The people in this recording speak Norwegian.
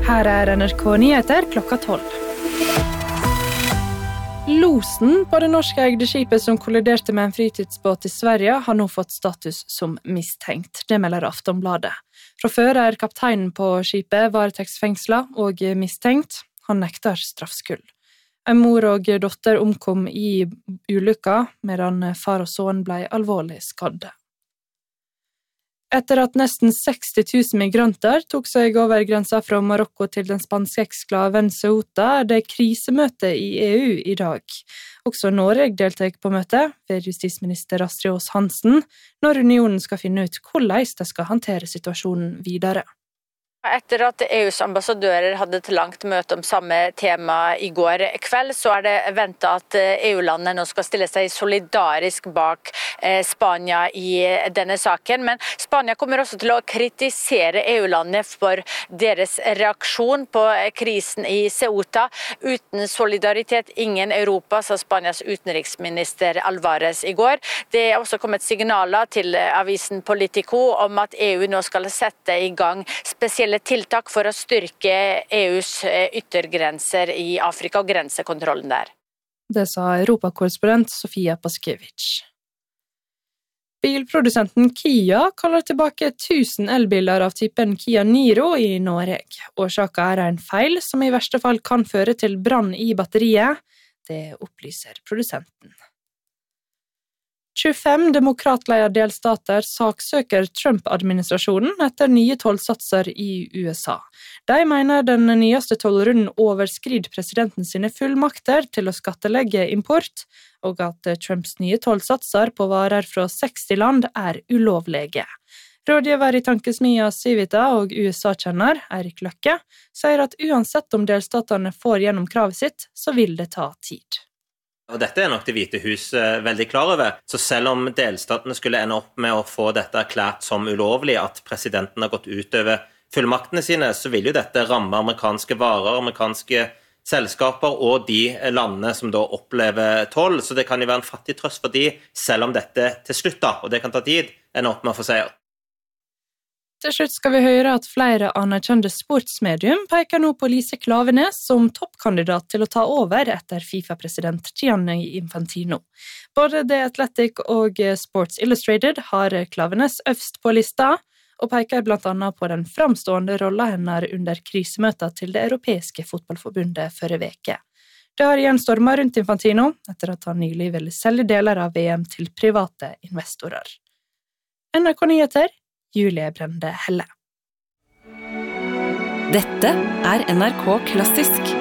Her NRK Nyheter klokka 12. Losen på det norskeide skipet som kolliderte med en fritidsbåt i Sverige har nå fått status som mistenkt. Det melder Aftonbladet. Fra før kapteinen på skipet varetektsfengslet og mistenkt. Han nekter straffskyld. En mor og dotter omkom i ulykka, medan far og sønn ble alvorlig skadde. Etter at nesten 60 000 migranter tok seg over grensa fra Marokko til den spanske eksklaven Ceuta, det krisemøte i EU i dag. Også Norge deltar på møtet ved justisminister Astrid Aas-Hansen, når unionen skal finne ut hvordan de skal håndtere situasjonen videre. Etter at EUs ambassadører hadde et langt møte om samme tema i går kveld, så det ventet at EU-landene nå skal stille seg solidarisk bak Spania i denne saken. Men Spania kommer også til å kritisere EU-landene for deres reaksjon på krisen i Ceuta. Uten solidaritet, ingen Europa, sa Spanias utenriksminister Alvarez i går. Det også kommet signaler til avisen Politico om at EU nå skal sette i gang spesielle tiltak for å styrke EUs yttergrenser i Afrika og grensekontrollen der. Det sa europakorrespondent Sofia Paskiewicz. Bilprodusenten Kia kaller tilbake 1000 elbiler av typen Kia Niro i Norge. Årsaken en feil som i verste fall kan føre til brann i batteriet. Det opplyser produsenten. 25 demokratledede delstater saksøker Trump-administrasjonen etter nye tollsatser i USA. De mener den nyeste tollrunden overskrider presidenten sine fullmakter til å skattelegge import, og at Trumps nye tollsatser på varer fra 60 land ulovlige. Rådgiver i tankesmia Civita og USA-kjenner Erik Løkke sier at uansett om delstatene får gjennom kravet sitt, så vil det ta tid. Og dette nok Det hvite hus veldig klar over, så selv om delstatene skulle ende opp med å få dette erklært som ulovlig, at presidenten har gått utover fullmaktene sine, så vil jo dette ramme amerikanske varer, amerikanske selskaper og de landene som da opplever toll, så det kan jo være en fattig trøst for de, selv om dette til slutt da, og det kan ta tid, ender opp med å få seier. Til slutt skal vi høre at flere anerkjente sportsmedium peker nå på Lise Klaveness som toppkandidat til å ta over etter FIFA-president Gianni Infantino. Både The Athletic og Sports Illustrated har Klaveness øverst på lista, og peker blant annet på den framstående rollen hennes under krisemøtet til det europeiske fotballforbundet forrige uke. Det har igjen stormet rundt Infantino, etter at han nylig ville selge deler av VM til private investorer. NRK Nyheter, Julie Brende Helle. Dette NRK Klassisk.